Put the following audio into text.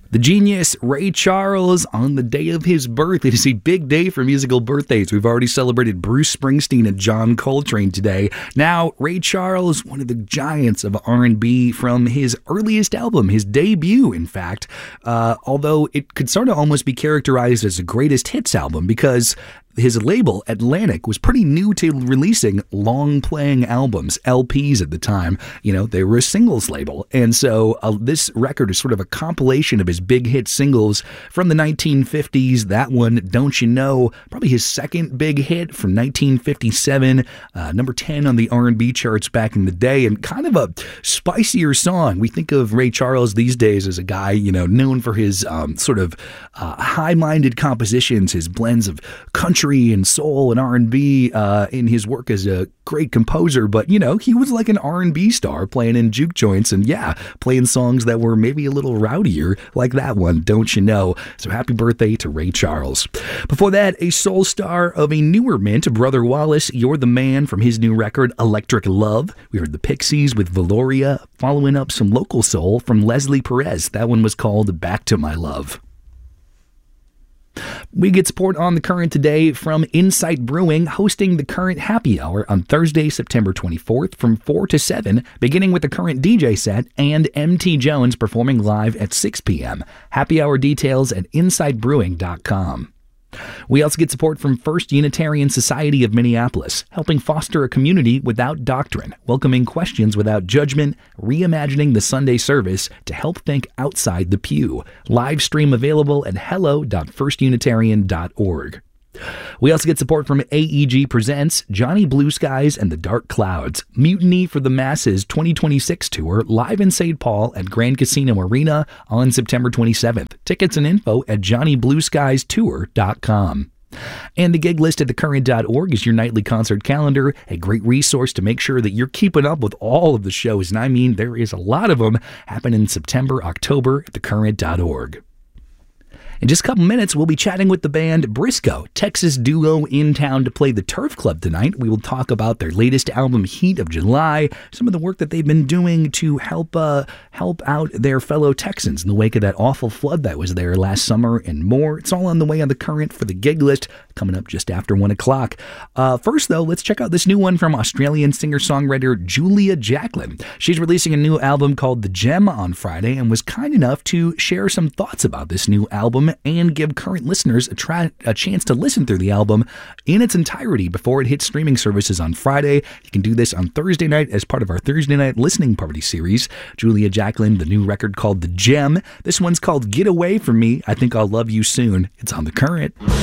The genius Ray Charles on the day of his birth. It is a big day for musical birthdays. We've already celebrated Bruce Springsteen and John Coltrane today. Now, Ray Charles, one of the giants of R&B from his earliest album, his debut, in fact, although it could sort of almost be characterized as a greatest hits album because his label, Atlantic, was pretty new to releasing long-playing albums, LPs at the time. You know, they were a singles label. And so this record is sort of a compilation of his big hit singles from the 1950s. That one, Don't You Know, probably his second big hit from 1957, number 10 on the R&B charts back in the day, and kind of a spicier song. We think of Ray Charles these days as a guy, you know, known for his sort of high-minded compositions, his blends of country and soul and R&B in his work as a great composer, but you know, he was like an R&B star playing in juke joints and playing songs that were maybe a little rowdier like that one, Don't You Know. So happy birthday to Ray Charles. Before that, a soul star of a newer mint, Brother Wallace, You're the Man, from his new record Electric Love. We heard the Pixies with Valoria, following up some local soul from Leslie Perez. That one was called Back to My Love. We get support on The Current today from Insight Brewing, hosting The Current Happy Hour on Thursday, September 24th from 4 to 7, beginning with The Current DJ set and MT Jones performing live at 6 p.m. Happy Hour details at insightbrewing.com. We also get support from First Unitarian Society of Minneapolis, helping foster a community without doctrine, welcoming questions without judgment, reimagining the Sunday service to help think outside the pew. Live stream available at hello.firstunitarian.org. We also get support from AEG Presents Johnny Blue Skies and the Dark Clouds, Mutiny for the Masses 2026 tour, live in St. Paul at Grand Casino Arena on September 27th. Tickets and info at johnnyblueskiestour.com. And the gig list at thecurrent.org is your nightly concert calendar, a great resource to make sure that you're keeping up with all of the shows. And I mean, there is a lot of them happening in September, October at thecurrent.org. In just a couple minutes, we'll be chatting with the band Briscoe, Texas duo in town to play the Turf Club tonight. We will talk about their latest album, Heat of July, some of the work that they've been doing to help out their fellow Texans in the wake of that awful flood that was there last summer, and more. It's all on the way on The Current for the gig list, coming up just after 1 o'clock. First, though, let's check out this new one from Australian singer-songwriter Julia Jacklin. She's releasing a new album called The Gem on Friday and was kind enough to share some thoughts about this new album and give current listeners a chance to listen through the album in its entirety before it hits streaming services on Friday. You can do this on Thursday night as part of our Thursday night listening party series. Julia Jacklin, the new record called The Gem. This one's called Get Away From Me. I Think I'll Love You Soon. It's on The Current.